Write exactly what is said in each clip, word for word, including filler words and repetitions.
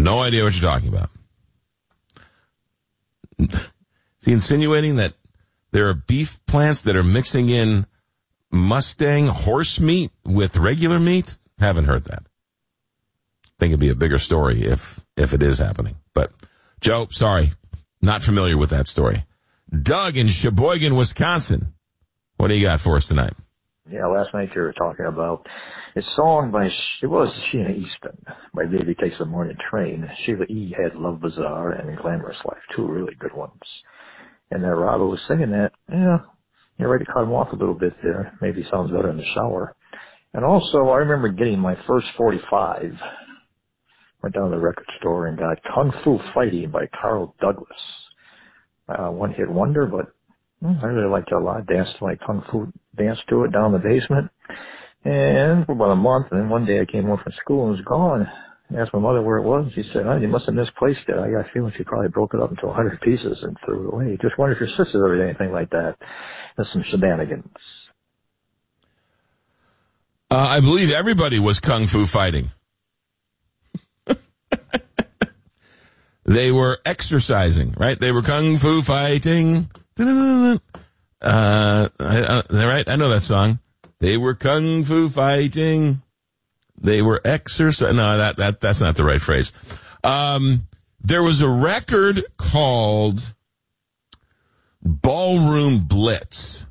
no idea what you're talking about. Is he insinuating that there are beef plants that are mixing in Mustang horse meat with regular meat? Haven't heard that. Think it'd be a bigger story if if it is happening. But, Joe, sorry, not familiar with that story. Doug in Sheboygan, Wisconsin. What do you got for us tonight? Yeah, last night you were talking about a song by, it was Sheena Easton, by Baby Takes the Morning Train. Sheila E. had Love Bazaar and Glamorous Life, two really good ones. And there Robert was singing that. Yeah, you're ready to cut him off a little bit there. Maybe sounds better in the shower. And also, I remember getting my first forty-five. Went down to the record store and got Kung Fu Fighting by Carl Douglas. Uh, one hit wonder, but hmm, I really liked it a lot. Danced to my Kung Fu, danced to it down in the basement. And for about a month, and then one day I came home from school and it was gone. I asked my mother where it was. She said, oh, you must have misplaced it. I got a feeling she probably broke it up into a hundred pieces and threw it away. Just wonder if your sister ever did anything like that. That's some shenanigans. Uh, I believe everybody was Kung Fu Fighting. They were exercising, right? They were Kung Fu Fighting. Uh, I, I, right? I know that song. They were Kung Fu Fighting. They were exercising. No, that, that, that's not the right phrase. Um, there was a record called Ballroom Blitz.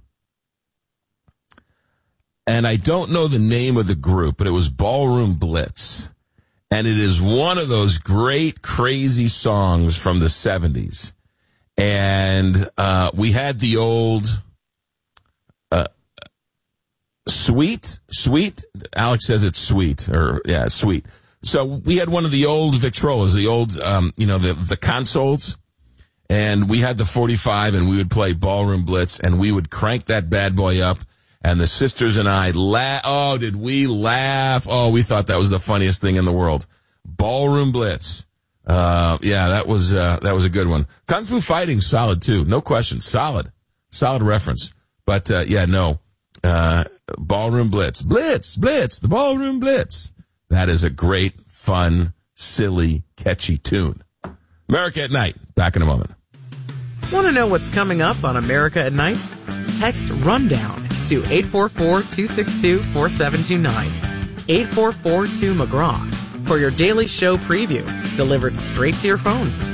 And I don't know the name of the group, but it was Ballroom Blitz. And it is one of those great, crazy songs from the seventies. And uh, we had the old uh, Sweet, Sweet. Alex says it's sweet, or yeah, sweet. So we had one of the old Victrolas, the old, um, you know, the the consoles. And we had the forty-five, and we would play Ballroom Blitz, and we would crank that bad boy up. And the sisters and I laugh. Oh, did we laugh? Oh, we thought that was the funniest thing in the world. Ballroom Blitz. Uh, yeah, that was, uh, that was a good one. Kung Fu Fighting, solid too. No question. Solid. Solid reference. But, uh, yeah, no. Uh, Ballroom Blitz. Blitz, Blitz, the Ballroom Blitz. That is a great, fun, silly, catchy tune. America at Night. Back in a moment. Want to know what's coming up on America at Night? Text RUNDOWN to eight four four, two six two, four seven two nine. eight four four two McGraw for your daily show preview, delivered straight to your phone.